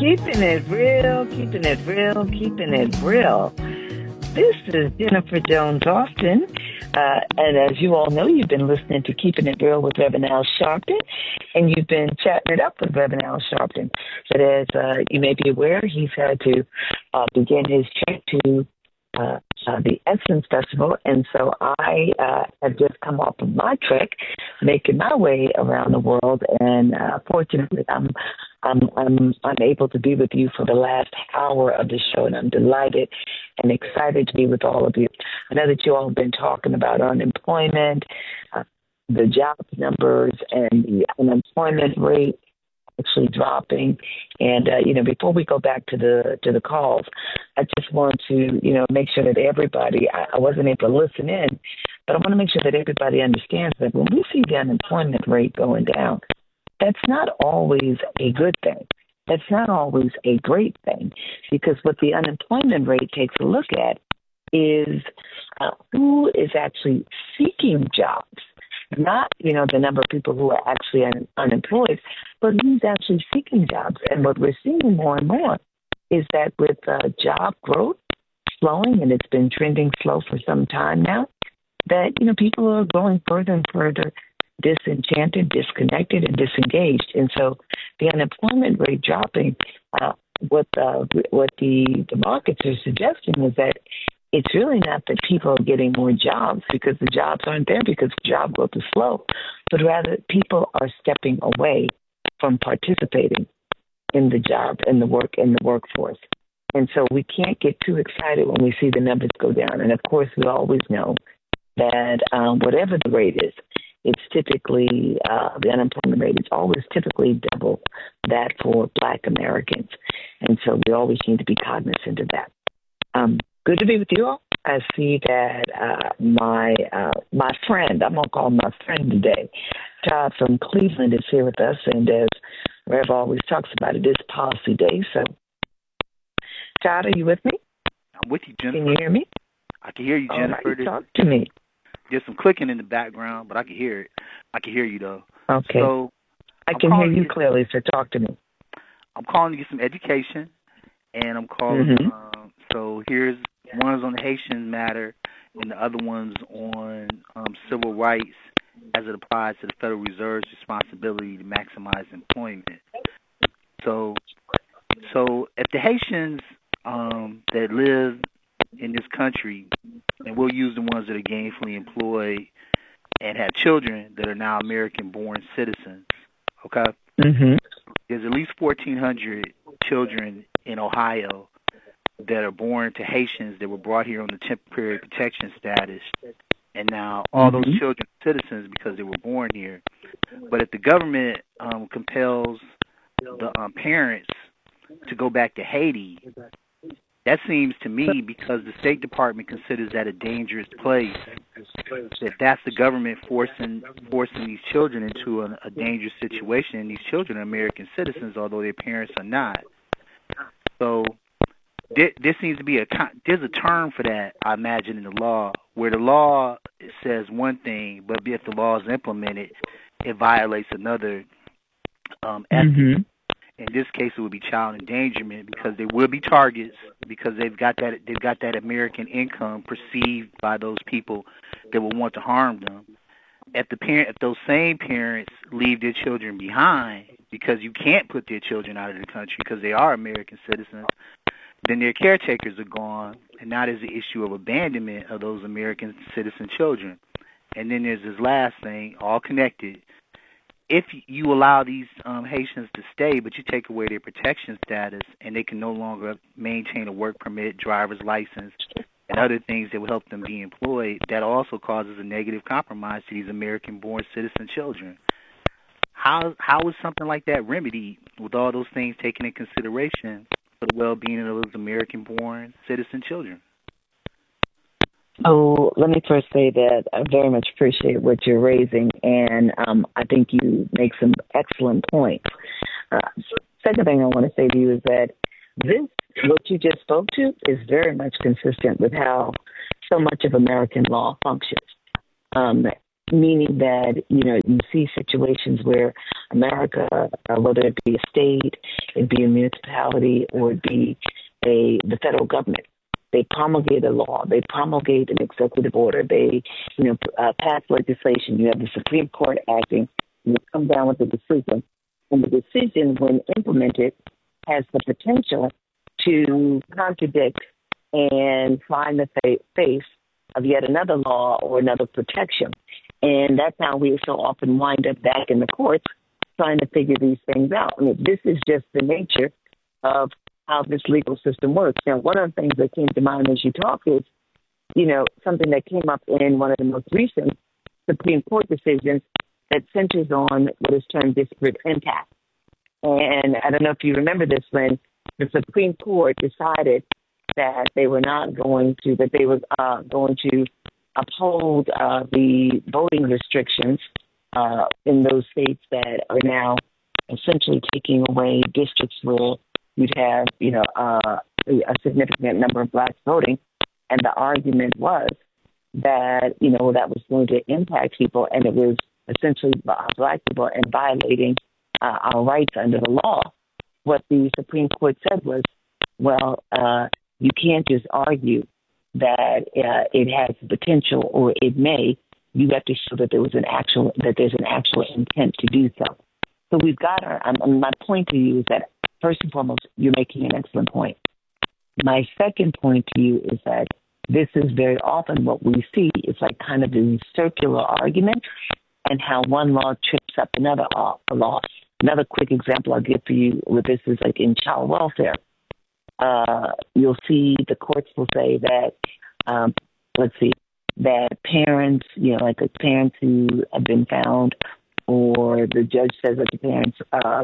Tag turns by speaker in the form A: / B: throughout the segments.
A: Keeping it real, keeping it real, keeping it real. This is Jennifer Jones Austin. And as you all know, you've been listening to Keeping It Real with Reverend Al Sharpton, and you've been chatting it up with Reverend Al Sharpton. But as you may be aware, he's had to begin his trip to the Essence Festival, and so I have just come off of my trek, making my way around the world, and fortunately, I'm able to be with you for the last hour of the show, and I'm delighted and excited to be with all of you. I know that you all have been talking about unemployment, the job numbers, and the unemployment rate actually dropping. And before we go back to the calls, I just want to make sure that everybody, I wasn't able to listen in, but I want to make sure that everybody understands that when we see the unemployment rate going down, that's not always a good thing. That's not always a great thing, because what the unemployment rate takes a look at is who is actually seeking jobs. Not, the number of people who are actually unemployed, but who's actually seeking jobs. And what we're seeing more and more is that with job growth slowing, and it's been trending slow for some time now, that, people are growing further and further disenchanted, disconnected, and disengaged. And so the unemployment rate dropping, what the markets are suggesting is that it's really not that people are getting more jobs because the jobs aren't there because job growth is slow, but rather people are stepping away from participating in the job and the workforce. And so we can't get too excited when we see the numbers go down. And of course, we always know that whatever the rate is, it's typically the unemployment rate is always typically double that for Black Americans. And so we always need to be cognizant of that. Good to be with you all. I see that my friend, I'm going to call him my friend today, Todd from Cleveland, is here with us. And as Rev always talks about, it is Policy Day. So, Todd, are you with me?
B: I'm with you, Jennifer.
A: Can you hear me?
B: I can hear you, Jennifer.
A: All right, talk to me.
B: There's some clicking in the background, but I can hear it. I can hear you, though.
A: Okay.
B: So
A: I can hear you clearly, so talk to me.
B: I'm calling to get some education, and I'm calling. So here's one's on the Haitian matter, and the other one's on civil rights as it applies to the Federal Reserve's responsibility to maximize employment. So if the Haitians that live in this country, and we'll use the ones that are gainfully employed and have children that are now American-born citizens, okay?
A: Mm-hmm.
B: There's at least 1,400 children in Ohio that are born to Haitians that were brought here on the temporary protection status, and now all those children are citizens because they were born here. But if the government compels the parents to go back to Haiti, that seems to me, because the State Department considers that a dangerous place, that that's the government forcing these children into a dangerous situation, and these children are American citizens, although their parents are not. So there seems to be there's a term for that, I imagine, in the law, where the law says one thing, but if the law is implemented, it violates another ethic. In this case, it would be child endangerment, because they will be targets because they've got that American income perceived by those people that will want to harm them. If those same parents leave their children behind, because you can't put their children out of the country because they are American citizens, then their caretakers are gone, and now there's the issue of abandonment of those American citizen children. And then there's this last thing, all connected. If you allow these Haitians to stay, but you take away their protection status, and they can no longer maintain a work permit, driver's license, and other things that will help them be employed, that also causes a negative compromise to these American-born citizen children. How is something like that remedied with all those things taken in consideration for the well-being of those American-born citizen children?
A: Oh, let me first say that I very much appreciate what you're raising, and I think you make some excellent points. Second thing I want to say to you is that what you just spoke to, is very much consistent with how so much of American law functions. meaning that, you see situations where America, whether it be a state, it be a municipality, or it be the federal government, they promulgate a law, they promulgate an executive order, they, pass legislation. You have the Supreme Court acting, and you come down with a decision, and the decision, when implemented, has the potential to contradict and find the face of yet another law or another protection. And that's how we so often wind up back in the courts trying to figure these things out. I mean, this is just the nature of how this legal system works. Now, one of the things that came to mind as you talk is, something that came up in one of the most recent Supreme Court decisions that centers on what is termed disparate impact. And I don't know if you remember this, when the Supreme Court decided that they were going to uphold the voting restrictions in those states that are now essentially taking away districts where you'd have, a significant number of blacks voting. And the argument was that, that was going to impact people, and it was essentially black people and violating our rights under the law. What the Supreme Court said was, well, you can't just argue that it has the potential or it may. You have to show that there's an actual intent to do so. So we've got my point to you is that, first and foremost, you're making an excellent point. My second point to you is that this is very often what we see. It's like kind of a circular argument, and how one law trips up another law. Another quick example I'll give for you with this is like in child welfare. You'll see the courts will say that, that parents, like the parents who have been found, or the judge says that the parents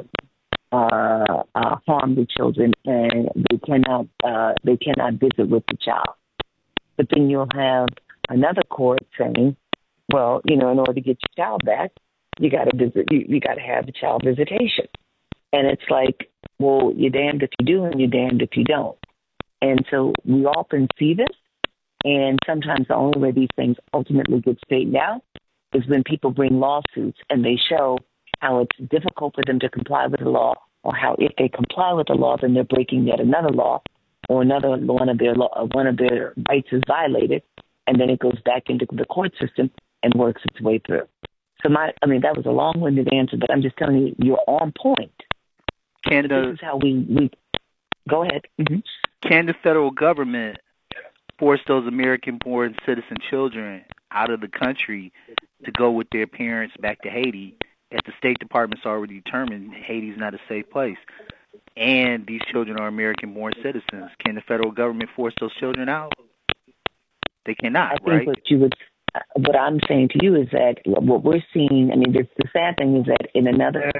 A: harm the children and they cannot visit with the child. But then you'll have another court saying, well, in order to get your child back, you got to visit. You got to have the child visitation. And it's like, well, you're damned if you do and you're damned if you don't. And so we often see this, and sometimes the only way these things ultimately get straightened out is when people bring lawsuits and they show how it's difficult for them to comply with the law, or how if they comply with the law, then they're breaking yet another law, or one of their rights is violated, and then it goes back into the court system and works its way through. So that was a long-winded answer, but I'm just telling you, you're on point. This is how we go ahead. Mm-hmm.
B: Can the federal government force those American-born citizen children out of the country to go with their parents back to Haiti if the State Department's already determined Haiti's not a safe place, and these children are American-born citizens? Can the federal government force those children out? They cannot, right?
A: What I'm saying to you is that what we're seeing, the sad thing is that in another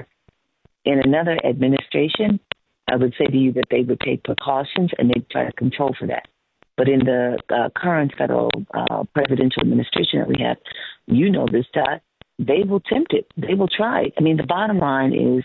A: administration, I would say to you that they would take precautions and they'd try to control for that. But in the current federal presidential administration that we have, this, Todd, they will tempt it. They will try it. The bottom line is,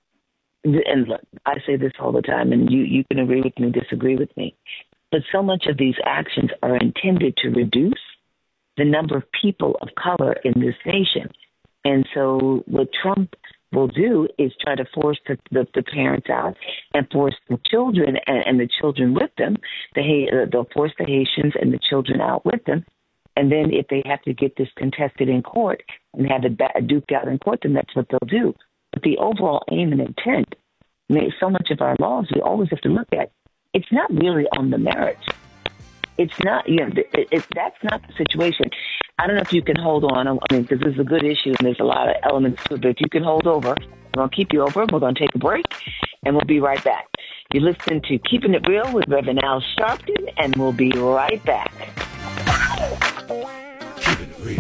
A: and look, I say this all the time, and you can agree with me, disagree with me, but so much of these actions are intended to reduce the number of people of color in this nation. And so what Trump will do is try to force the parents out and force the children and the children with them. They'll force the Haitians and the children out with them. And then if they have to get this contested in court and have it duked out in court, then that's what they'll do. But the overall aim and intent, so much of our laws we always have to look at, it's not really on the merits. It's not, that's not the situation. I don't know if you can hold on, because this is a good issue and there's a lot of elements to it, but if you can hold over, I'm going to keep you over. We're going to take a break and we'll be right back. You're listening to Keeping It Real with Reverend Al Sharpton, and we'll be right back.
C: Keeping It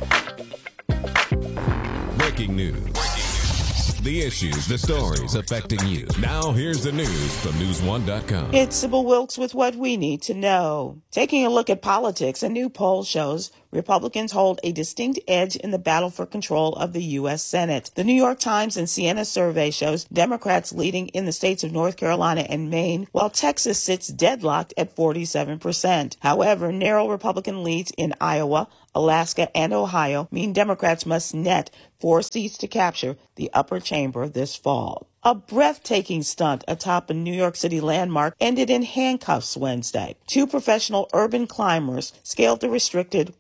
C: Real. Breaking news. The issues, the stories affecting you. Now here's the news from News1.com.
D: It's Sybil Wilkes with what we need to know. Taking a look at politics, a new poll shows Republicans hold a distinct edge in the battle for control of the U.S. Senate. The New York Times and Siena survey shows Democrats leading in the states of North Carolina and Maine, while Texas sits deadlocked at 47%. However, narrow Republican leads in Iowa, Alaska, and Ohio mean Democrats must net 4 seats to capture the upper chamber this fall. A breathtaking stunt atop a New York City landmark ended in handcuffs Wednesday. 2 professional urban climbers scaled the restricted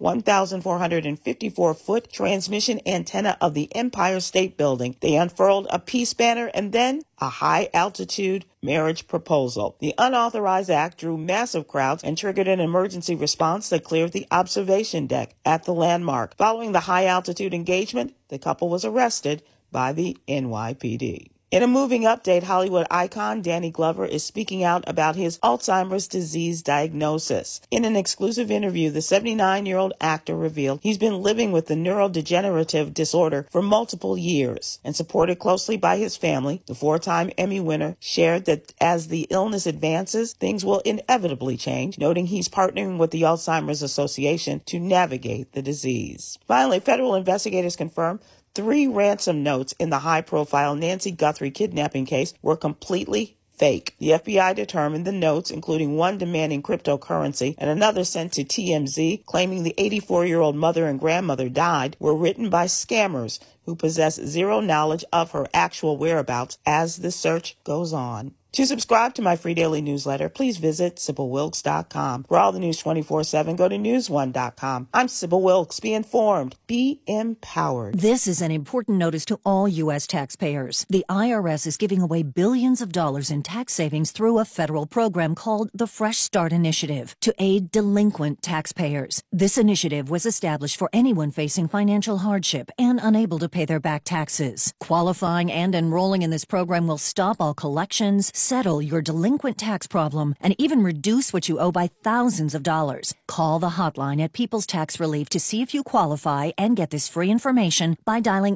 D: 1,454-foot transmission antenna of the Empire State Building. They unfurled a peace banner and then a high-altitude marriage proposal. The unauthorized act drew massive crowds and triggered an emergency response that cleared the observation deck at the landmark. Following the high-altitude engagement, the couple was arrested by the NYPD. In a moving update, Hollywood icon Danny Glover is speaking out about his Alzheimer's disease diagnosis. In an exclusive interview, the 79-year-old actor revealed he's been living with the neurodegenerative disorder for multiple years. And supported closely by his family, the 4-time Emmy winner shared that as the illness advances, things will inevitably change, noting he's partnering with the Alzheimer's Association to navigate the disease. Finally, federal investigators confirmed 3 ransom notes in the high-profile Nancy Guthrie kidnapping case were completely fake. The FBI determined the notes, including one demanding cryptocurrency and another sent to TMZ, claiming the 84-year-old mother and grandmother died, were written by scammers who possess zero knowledge of her actual whereabouts as the search goes on. To subscribe to my free daily newsletter, please visit SybilWilkes.com. For all the news 24/7, go to NewsOne.com. I'm Sybil Wilkes. Be informed. Be empowered.
E: This is an important notice to all U.S. taxpayers. The IRS is giving away billions of dollars in tax savings through a federal program called the Fresh Start Initiative to aid delinquent taxpayers. This initiative was established for anyone facing financial hardship and unable to pay their back taxes. Qualifying and enrolling in this program will stop all collections, settle your delinquent tax problem, and even reduce what you owe by thousands of dollars. Call the hotline at People's Tax Relief to see if you qualify and get this free information by dialing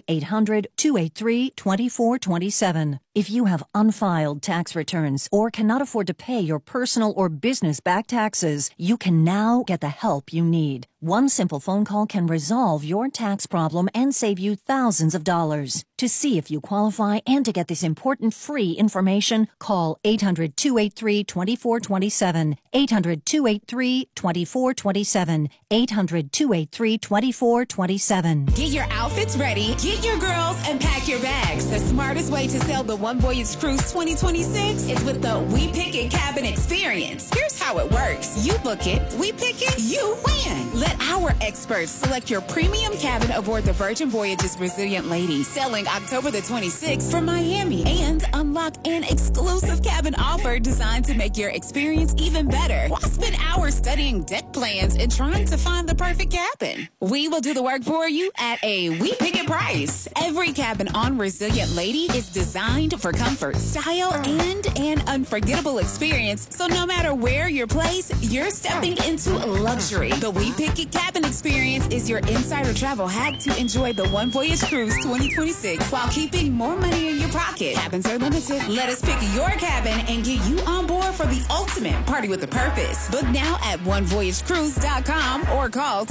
E: 800-283-2427. If you have unfiled tax returns or cannot afford to pay your personal or business back taxes, you can now get the help you need. One simple phone call can resolve your tax problem and save you thousands of dollars. To see if you qualify and to get this important free information, call 800-283-2427, 800-283-2427, 800-283-2427.
F: Get your outfits ready, get your girls, and pack your bags. The smartest way to sail the One Voyage Cruise 2026 is with the We Pick It cabin experience. Here's how it works. You book it, we pick it, you win. Let our experts select your premium cabin aboard the Virgin Voyages Resilient Lady, sailing October the 26th for Miami, and unlock an exclusive cabin offer designed to make your experience even better. Why spend hours studying deck plans and trying to find the perfect cabin? We will do the work for you at a We Pick It price. Every cabin on Resilient Lady is designed for comfort, style, and an unforgettable experience. So no matter where you're placed, you're stepping into luxury. The We Pick It cabin experience is your insider travel hack to enjoy the One Voyage Cruise 2026 while keeping more money in your pocket. Cabins are limited. Let us pick your cabin and get you on board for the ultimate party with a purpose. Book now at OneVoyageCruise.com or call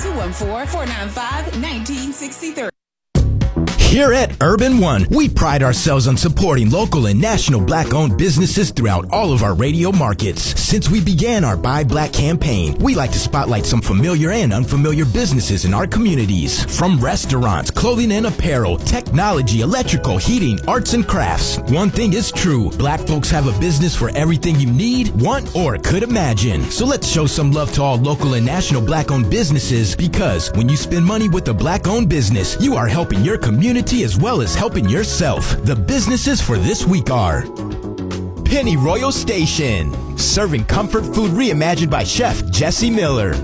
F: 214-495-1963.
G: Here at Urban One, we pride ourselves on supporting local and national Black-owned businesses throughout all of our radio markets. Since we began our Buy Black campaign, we like to spotlight some familiar and unfamiliar businesses in our communities. From restaurants, clothing and apparel, technology, electrical, heating, arts and crafts. One thing is true, Black folks have a business for everything you need, want, or could imagine. So let's show some love to all local and national Black-owned businesses, because when you spend money with a Black-owned business, you are helping your community as well as helping yourself. The businesses for this week are Pennyroyal Station, serving comfort food reimagined by Chef Jesse Miller.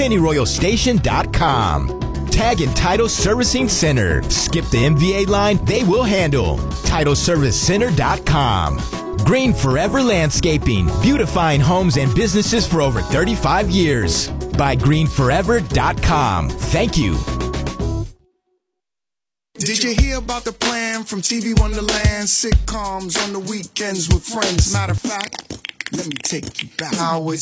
G: PennyRoyalStation.com. Tag and Title Servicing Center. Skip the MVA line, they will handle. TitleServiceCenter.com. Green Forever Landscaping, beautifying homes and businesses for over 35 years. By GreenForever.com. Thank you.
H: Did you hear about the plan from TV Wonderland? Sitcoms on the weekends with friends. Matter of fact, let me take you back. How it